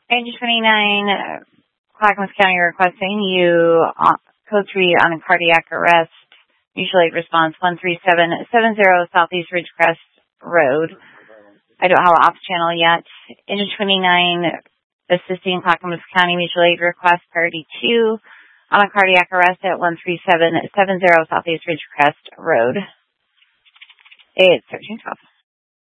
Engine 29, Clackamas County requesting you, code 3 on a cardiac arrest, mutual aid response 13770 Southeast Ridgecrest Road. I don't have an ops channel yet. Engine 29, assisting Clackamas County mutual aid request, priority 2 on a cardiac arrest at 13770 Southeast Ridgecrest Road. It's 1312.